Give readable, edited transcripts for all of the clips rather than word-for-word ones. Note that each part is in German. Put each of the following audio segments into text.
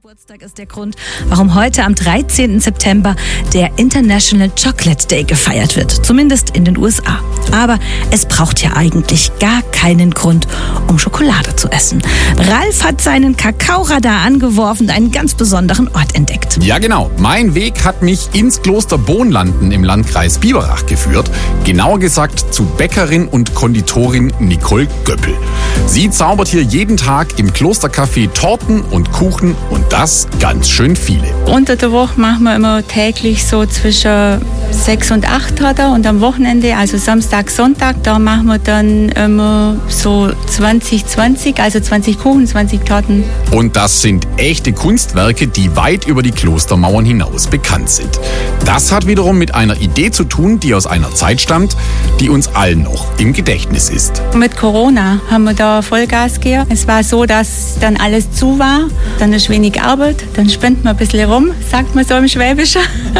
Geburtstag ist der Grund, warum heute am 13. September der International Chocolate Day gefeiert wird. Zumindest in den USA. Aber es braucht ja eigentlich gar keinen Grund, um Schokolade zu essen. Ralf hat seinen Kakaoradar angeworfen und einen ganz besonderen Ort entdeckt. Ja genau, mein Weg hat mich ins Kloster Bonlanden im Landkreis Biberach geführt. Genauer gesagt zu Bäckerin und Konditorin Nicole Göppel. Sie zaubert hier jeden Tag im Klostercafé Torten und Kuchen und das ganz schön viele. Unter der Woche machen wir immer täglich so zwischen 6 und 8 Torten und am Wochenende, also Samstag, Sonntag, da machen wir dann immer so 20, also 20 Kuchen, 20 Torten. Und das sind echte Kunstwerke, die weit über die Klostermauern hinaus bekannt sind. Das hat wiederum mit einer Idee zu tun, die aus einer Zeit stammt, die uns allen noch im Gedächtnis ist. Mit Corona haben wir da Vollgas gegeben. Es war so, dass dann alles zu war, dann ist wenig Arbeit, dann spinnt man ein bisschen rum, sagt man so im Schwäbischen.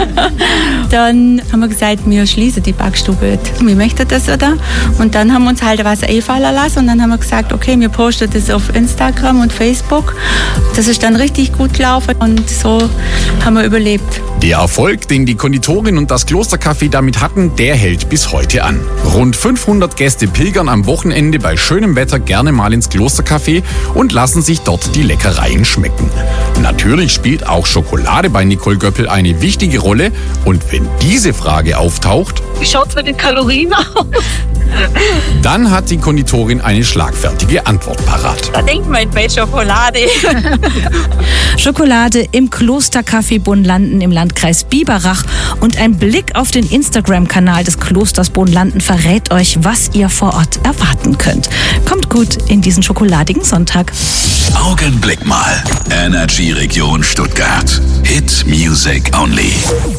Dann haben wir gesagt, wir schließen die Backstube. Wir möchten das oder? Und dann haben wir uns halt was einfallen lassen und dann haben wir gesagt, okay, wir posten das auf Instagram und Facebook. Das ist dann richtig gut gelaufen und so haben wir überlebt. Der Erfolg, den die Konditorin und das Klostercafé damit hatten, der hält bis heute an. Rund 500 Gäste pilgern am Wochenende bei schönem Wetter gerne mal ins Klostercafé und lassen sich dort die Leckereien schmecken. Natürlich spielt auch Schokolade bei Nicole Göppel eine wichtige Rolle und wenn diese Frage auftaucht, wie schaut's mit den Kalorien aus? Dann hat die Konditorin eine schlagfertige Antwort parat. Da denkt man bei Schokolade. Schokolade im Klostercafé Bonlanden im Landkreis Biberach und ein Blick auf den Instagram-Kanal des Klosters Bonlanden verrät euch, was ihr vor Ort erwarten könnt. Kommt gut in diesen schokoladigen Sonntag. Augenblick mal. Energy Region Stuttgart. Hit Music Only.